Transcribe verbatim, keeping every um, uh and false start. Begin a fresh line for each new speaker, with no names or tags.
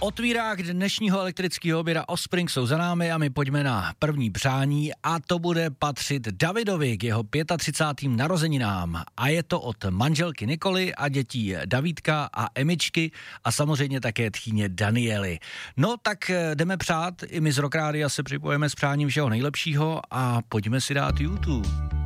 Otvírák dnešního elektrického oběda Offspring jsou za námi a my pojďme na první přání a to bude patřit Davidovi k jeho třicátým pátým narozeninám. A je to od manželky Nikoly a dětí Davídka a Emičky a samozřejmě také tchýně Daniely. No tak jdeme přát, i my z Rock Rádia se připojeme s přáním všeho nejlepšího a pojďme si dát YouTube.